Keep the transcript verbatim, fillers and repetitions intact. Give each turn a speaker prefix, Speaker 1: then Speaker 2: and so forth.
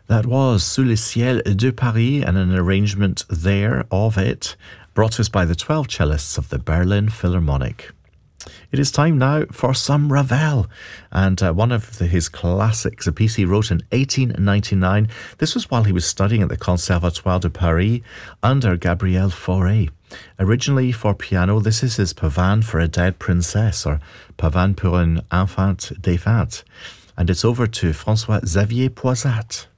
Speaker 1: That was Sous le ciel de Paris, and an arrangement there of it, brought to us by the twelve cellists of the Berlin Philharmonic. It is time now for some Ravel, and uh, one of the, his classics, a piece he wrote in eighteen ninety-nine. This was while he was studying at the Conservatoire de Paris under Gabriel Fauré. Originally for piano, this is his Pavane for a Dead Princess, or Pavane pour un enfant défunt, and it's over to François Xavier Poisat.